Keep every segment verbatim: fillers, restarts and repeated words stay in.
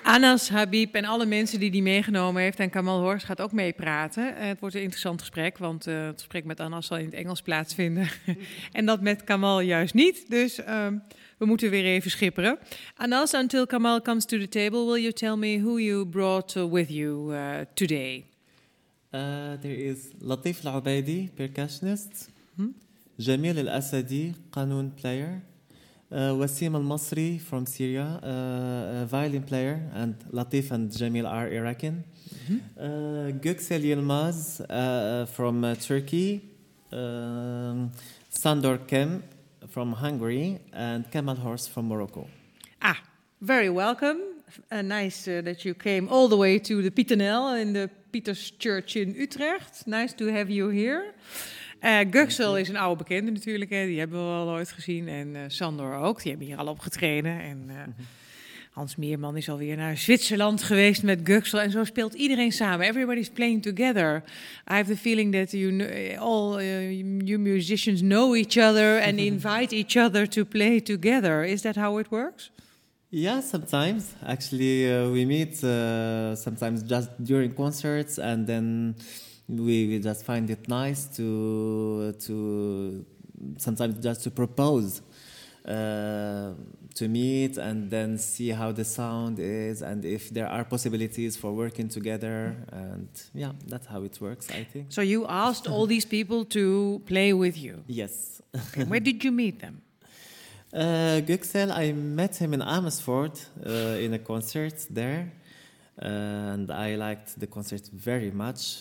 Anas Habib en alle mensen die die meegenomen heeft. En Kamal Horst gaat ook meepraten. Uh, het wordt een interessant gesprek, want uh, het gesprek met Anas zal in het Engels plaatsvinden. En dat met Kamal juist niet. Dus um, we moeten weer even schipperen. Anas, until Kamal comes to the table, will you tell me who you brought uh, with you uh, today? Uh, there is Latif Al-Ubaidi, percussionist. Hmm? Jamil Al-Asadi, qanun player. Uh, Wasim Al-Masri from Syria, uh, a violin player, and Latif and Jamil are Iraqi. Mm-hmm. Uh, Göksel Yilmaz uh, from uh, Turkey, um, Sandor Kem from Hungary, and Kamal Horst from Morocco. Ah, very welcome. Uh, nice uh, that you came all the way to the Pieternel in the Pieters Church in Utrecht. Nice to have you here. Uh, Göksel is een oude bekende natuurlijk, hè. Die hebben we al ooit gezien. En uh, Sandor ook, die hebben hier al opgetreden. En uh, mm-hmm. Hans Meerman is alweer naar Zwitserland geweest met Göksel. En zo speelt iedereen samen. Everybody's playing together. I have the feeling that you know, all uh, you musicians know each other and invite each other to play together. Is that how it works? Yeah, sometimes. Actually, uh, we meet uh, sometimes just during concerts, and then we, we just find it nice to to sometimes just to propose uh, to meet and then see how the sound is and if there are possibilities for working together. And yeah, that's how it works, I think. So you asked all these people to play with you? Yes. Okay. Where did you meet them? Uh, Göksel, I met him in Amersfoort uh, in a concert there, uh, and I liked the concert very much.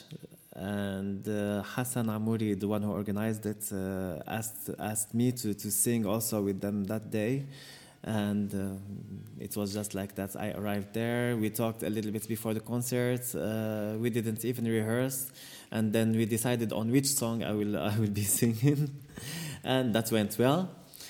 And uh, Hassan Amouri, the one who organized it, uh, asked asked me to, to sing also with them that day. And uh, it was just like that. I arrived there. We talked a little bit before the concert. Uh, we didn't even rehearse, and then we decided on which song I will I will be singing, and that went well.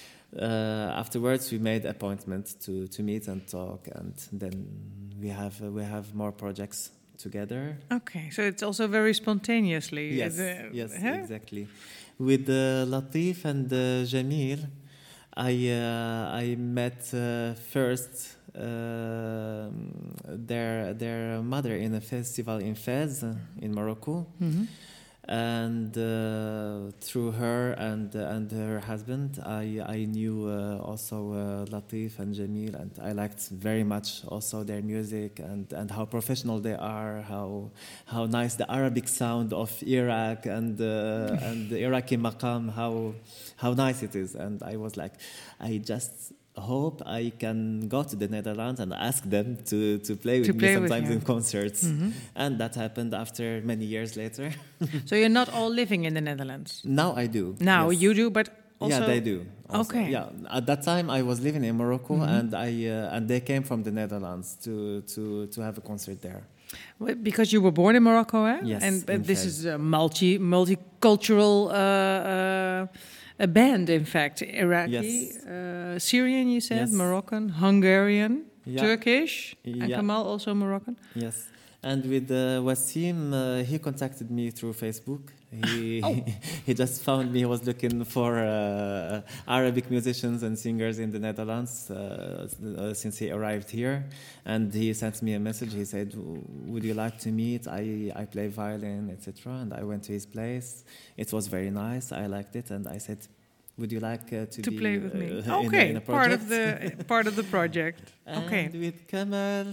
Uh, afterwards, we made appointment to, to meet and talk, and then we have uh, we have more projects together. Okay, so it's also very spontaneously. Yes, uh, yes, huh? exactly. With uh, Latif and uh, Jamil, I uh, I met uh, first uh, their their mother in a festival in Fez uh, in Morocco. Mm-hmm. And uh, through her and uh, and her husband, I I knew uh, also uh, Latif and Jamil, and I liked very much also their music and, and how professional they are, how how nice the Arabic sound of Iraq and uh, and the Iraqi maqam, how how nice it is. And I was like, I just hope I can go to the Netherlands and ask them to, to play with to me play sometimes with in concerts. Mm-hmm. And that happened after many years later. So you're not all living in the Netherlands? Now I do. Now yes. you do, but also... Yeah, they do. Also. Okay. Yeah, at that time I was living in Morocco, mm-hmm. and I uh, and they came from the Netherlands to, to, to have a concert there. Because you were born in Morocco, eh? Yes. And uh, this is a multi multicultural uh, uh, a band, in fact. Iraqi, yes. uh, Syrian, you said, yes. Moroccan, Hungarian, yeah. Turkish, yeah. and Kamal also Moroccan. Yes. And with uh, Wasim, uh, he contacted me through Facebook. He oh. he just found me. He was looking for uh, Arabic musicians and singers in the Netherlands uh, uh, since he arrived here. And he sent me a message. He said, would you like to meet? I, I play violin, et cetera. And I went to his place. It was very nice. I liked it. And I said, would you like uh, to, to be, play with me? Uh, okay, in a, in a part of the part of the project. And okay. with Kamal,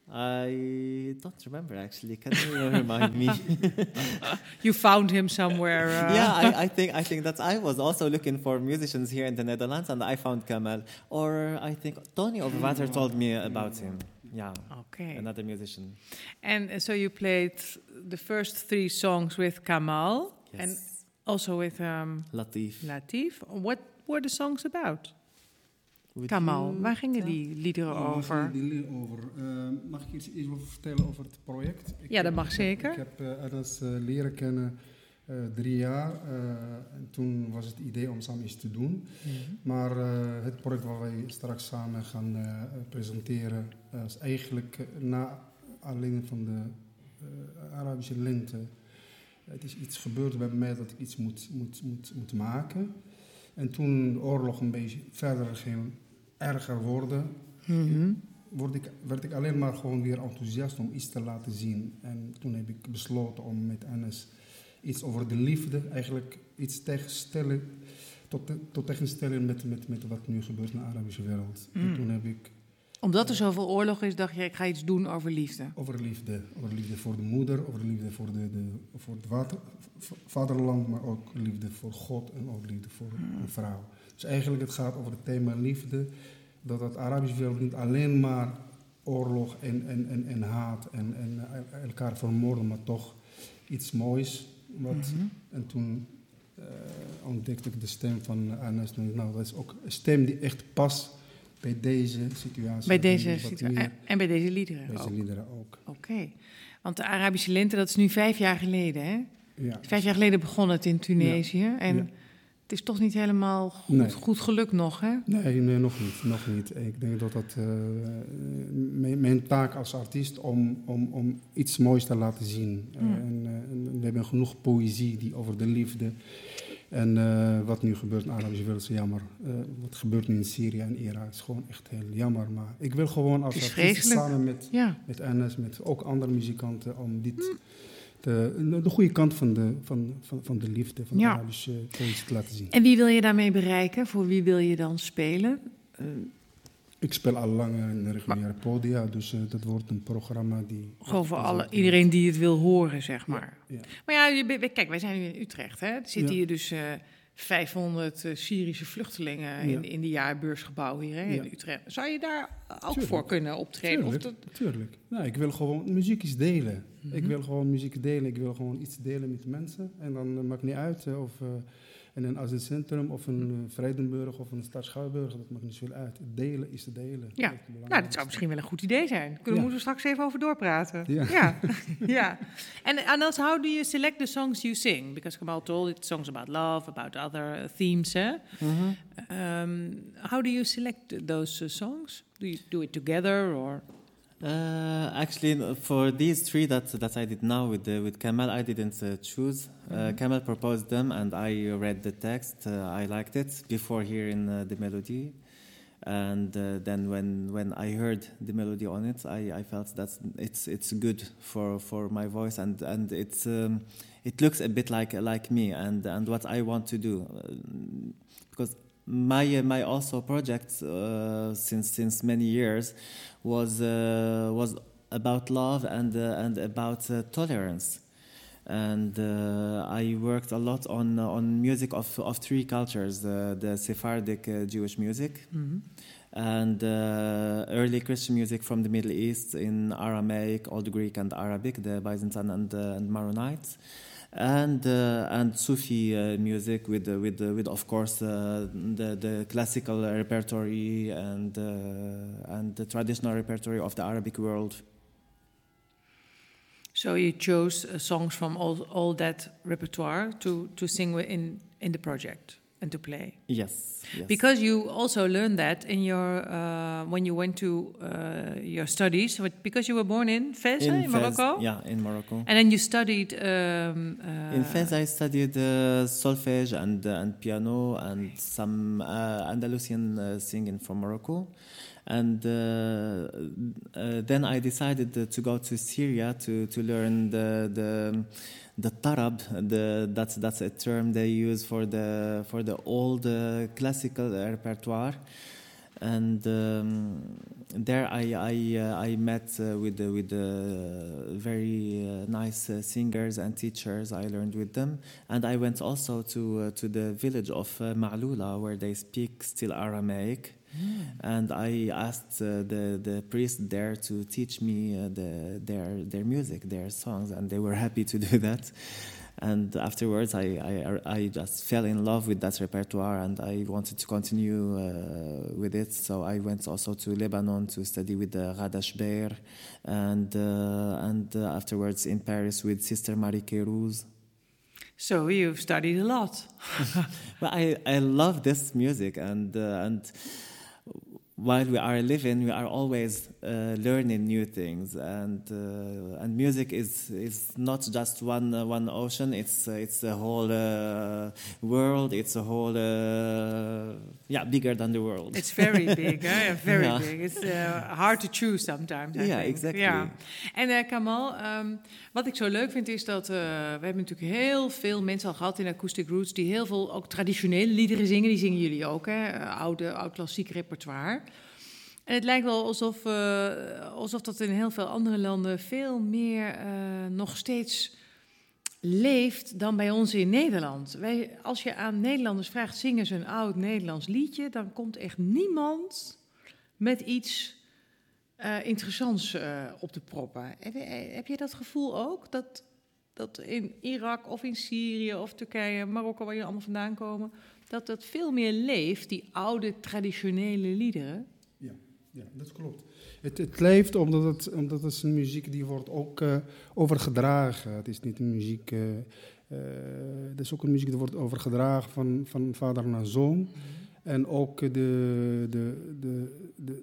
I don't remember actually. Can you remind me? You found him somewhere. Uh... Yeah, I, I think I think that I was also looking for musicians here in the Netherlands, and I found Kamal. Or I think Tony Overwater told me about him. Yeah. Okay. Another musician. And uh, so you played the first three songs with Kamal, yes. and also with um, Latif. Latif. What were the songs about? Would Kamal, you waar gingen tell? die liederen Oh, over? waar gingen die liederen over? Uh, mag ik iets, iets over vertellen over het project? Ik Ja, dat heb, mag zeker. Ik heb uh, Anas uh, leren kennen uh, drie jaar. Uh, en toen was het idee om samen iets te doen. Mm-hmm. Maar uh, het project waar wij straks samen gaan uh, presenteren uh, is eigenlijk uh, na aanleiding van de uh, Arabische lente. Het is iets gebeurd bij mij dat ik iets moet, moet, moet, moet maken. En toen de oorlog een beetje verder ging erger worden, Mm-hmm. word ik, werd ik alleen maar gewoon weer enthousiast om iets te laten zien. En toen heb ik besloten om met Enes iets over de liefde, eigenlijk iets tegenstellen, tot, tot tegenstellen met, met, met wat nu gebeurt in de Arabische wereld. Mm. En toen heb ik... Omdat er zoveel oorlog is, dacht je, ik ga iets doen over liefde. Over liefde. Over liefde voor de moeder, over liefde voor, de, de, voor het water, vaderland, maar ook liefde voor God en ook liefde voor mm. een vrouw. Dus eigenlijk het gaat over het thema liefde, dat het Arabische wereld niet alleen maar oorlog en, en, en, en haat en, en elkaar vermoorden, maar toch iets moois. Wat, mm-hmm. En toen uh, ontdekte ik de stem van Enes. Nou, dat is ook een stem die echt past bij deze situatie. Bij deze situatie. En, en bij deze liederen Deze ook. liederen ook. Oké. Okay. Want de Arabische lente, dat is nu vijf jaar geleden, hè? Ja. Vijf jaar geleden begon het in Tunesië. Ja. En ja. Het is toch niet helemaal goed, nee. goed gelukt nog, hè? Nee, nee, nog niet. Nog niet. Ik denk dat dat uh, mijn, mijn taak als artiest om, om, om iets moois te laten zien. Mm. Uh, en, uh, en we hebben genoeg poëzie die over de liefde. En uh, wat nu gebeurt in de Arabische wereld is jammer. Uh, wat gebeurt nu in Syrië en Irak is gewoon echt heel jammer. Maar ik wil gewoon als artiest samen met, ja. met Enes, met ook andere muzikanten, om dit... Mm. De, de goede kant van de, van, van, van de liefde, van de ja. Arabische poëzie te laten zien. En wie wil je daarmee bereiken? Voor wie wil je dan spelen? Uh, ik speel al lang in de reguliere podia, dus uh, dat wordt een programma die... Gewoon voor alle, iedereen die het wil horen, zeg maar. Ja, ja. Maar ja, je, kijk, wij zijn nu in Utrecht, hè. Er zitten ja. hier dus uh, vijfhonderd uh, Syrische vluchtelingen ja. in, in de jaarbeursgebouw hier, hè, in ja. Utrecht. Zou je daar ook Tuurlijk. voor kunnen optreden? Tuurlijk, of dat... Tuurlijk. Nou, ik wil gewoon... Muziek is delen. Mm-hmm. Ik wil gewoon muziek delen. Ik wil gewoon iets delen met mensen. En dan uh, maakt niet uit uh, of... Uh, in een asielcentrum of een uh, Vrijdenburg of een stad Schouwburg, dat maakt niet zoveel uit. Delen is te delen. Ja, dat nou, dat zou misschien wel een goed idee zijn. Kunnen ja. we straks even over doorpraten. Ja. ja. ja. And, and also, how do you select the songs you sing? Because Kamal told it, songs about love, about other themes. Eh? Mm-hmm. Um, how do you select those uh, songs? Do you do it together or... Uh, actually, for these three that that I did now with the, with Kamal, I didn't uh, choose. Uh, mm-hmm. Kamal proposed them, and I read the text. Uh, I liked it before hearing uh, the melody, and uh, then when when I heard the melody on it, I, I felt that it's it's good for, for my voice, and and it's um, it looks a bit like like me and and what I want to do, uh, because. My uh, my also project uh, since since many years was uh, was about love and uh, and about uh, tolerance, and uh, I worked a lot on uh, on music of of three cultures: uh, the Sephardic uh, Jewish music, mm-hmm. and uh, early Christian music from the Middle East in Aramaic, Old Greek, and Arabic, the Byzantine and uh, and Maronites. And uh, and Sufi uh, music with uh, with uh, with of course uh, the the classical repertory and uh, and the traditional repertory of the Arabic world. So you chose uh, songs from all all that repertoire to to sing in in the project and to play. Yes, yes. Because you also learned that in your uh, when you went to uh, your studies. Because you were born in Fez, in, in Morocco. Fez, yeah, in Morocco. And then you studied. Um, uh, in Fez, I studied uh, solfège and uh, and piano and some uh, Andalusian uh, singing from Morocco. And uh, uh, then I decided uh, to go to Syria to, to learn the the the tarab. The, that's that's a term they use for the for the old uh, classical repertoire. And um, there I I, uh, I met uh, with the, with the very uh, nice uh, singers and teachers. I learned with them, and I went also to uh, to the village of uh, Ma'loula, where they speak still Aramaic. Mm. And I asked uh, the the priest there to teach me uh, the their their music, their songs, and they were happy to do that. And afterwards, I, I I just fell in love with that repertoire, and I wanted to continue uh, with it. So I went also to Lebanon to study with the Ghada Shbeir, and uh, and uh, afterwards in Paris with Sister Marie Kérouz. So you've studied a lot. Well, I I love this music, and uh, and. while we are living, we are always uh, learning new things, and uh, and music is is not just one uh, one ocean. It's uh, it's a whole uh, world. It's a whole uh, yeah, bigger than the world. It's very big, eh? Very Yeah. big. It's uh, hard to choose sometimes. I Yeah, think. exactly. Ja. En uh, Kamal, um, wat ik zo leuk vind is dat uh, we hebben natuurlijk heel veel mensen al gehad in Acoustic Roots die heel veel ook traditionele liederen zingen. Die zingen jullie ook, hè? Uh, oude, oud klassiek repertoire. En het lijkt wel alsof, uh, alsof dat in heel veel andere landen veel meer uh, nog steeds leeft dan bij ons in Nederland. Wij, als je aan Nederlanders vraagt, zingen ze een oud Nederlands liedje, dan komt echt niemand met iets uh, interessants uh, op te proppen. Heb, heb je dat gevoel ook? Dat, dat in Irak of in Syrië of Turkije, Marokko, waar jullie allemaal vandaan komen, dat dat veel meer leeft, die oude traditionele liederen? Ja, ja, dat klopt. Het, het leeft omdat het, omdat het is een muziek die wordt ook uh, overgedragen. Het is niet een muziek... Uh, uh, het is ook een muziek die wordt overgedragen van, van vader naar zoon. Mm-hmm. En ook de, de, de, de,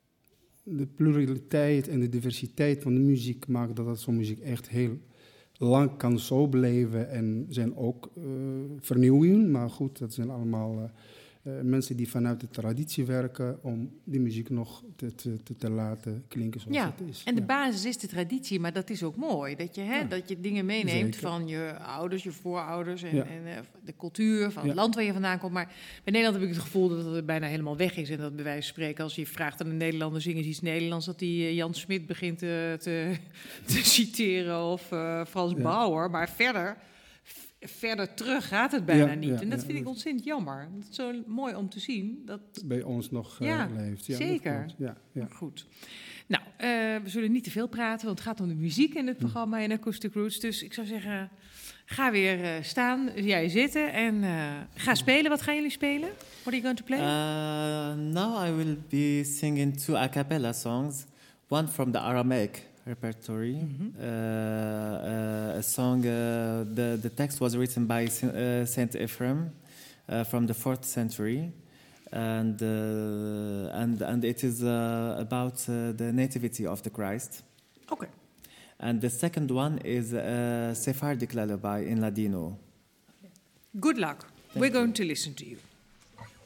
de pluraliteit en de diversiteit van de muziek maakt dat het zo'n muziek echt heel lang kan zo blijven. En zijn ook uh, vernieuwingen, maar goed, dat zijn allemaal... Uh, Uh, mensen die vanuit de traditie werken om die muziek nog te, te, te laten klinken zoals ja, het is. En de ja. basis is de traditie, maar dat is ook mooi. Dat je, hè, ja. dat je dingen meeneemt Zeker. van je ouders, je voorouders en, Ja. en uh, de cultuur van ja. het land waar je vandaan komt. Maar bij Nederland heb ik het gevoel dat het bijna helemaal weg is. En dat bij wijze van spreken, als je vraagt aan een Nederlander, zingen ze iets Nederlands, dat die uh, Jan Smit begint te, te, te citeren of uh, Frans ja. Bauer. Maar verder... Verder terug gaat het bijna ja, niet. Ja, en dat ja, vind ik ontzettend jammer. Het is zo mooi om te zien. Dat bij ons nog uh, ja, leeft. Ja, zeker. Ja, ja. Goed. Nou, uh, we zullen niet te veel praten, want het gaat om de muziek in het programma in Acoustic Roots. Dus ik zou zeggen, ga weer uh, staan, jij zitten en uh, ga spelen. Wat gaan jullie spelen? What are you going to play? Uh, now I will be singing two a cappella songs. One from the Aramaic repertory, mm-hmm. uh, uh, a song, uh, the, the text was written by uh, Saint Ephraim uh, from the fourth century, and, uh, and, and it is uh, about uh, the nativity of the Christ. Okay. And the second one is a Sephardic lullaby in Ladino. Good luck. Thank We're you. going to listen to you.